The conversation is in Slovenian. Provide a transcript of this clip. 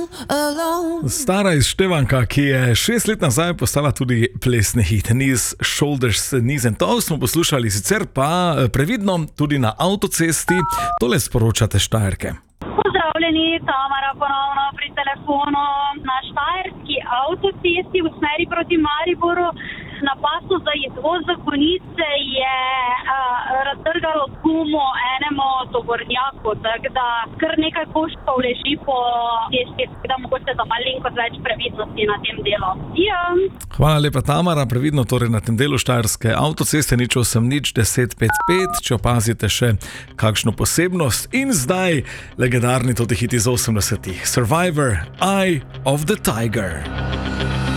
Stara izštevanka, ki je 6 let nazaj postala tudi plesni hit, Knees, Shoulders, Knees and Toes, smo poslušali, sicer pa previdno tudi na avtocesti. Tole sporočate Štajerke. Pozdravljeni, Tamara ponovno pri telefonu. Na štajerski avtocesti v smeri proti Mariboru na pasu za izvoz Zakonice je raztrgalo gumo enemu tovornjaku, tako da kar nekaj koščkov leži po cesti, da mogoče za malenkost več previdnosti na tem delu. Ja. Hvala lepa, Tamara, previdno torej na tem delu štajerske avtoceste, 080 1055, če opazite še kakšno posebnost. In zdaj legendarni toti hit iz 80-ih, Survivor, Eye of the Tiger.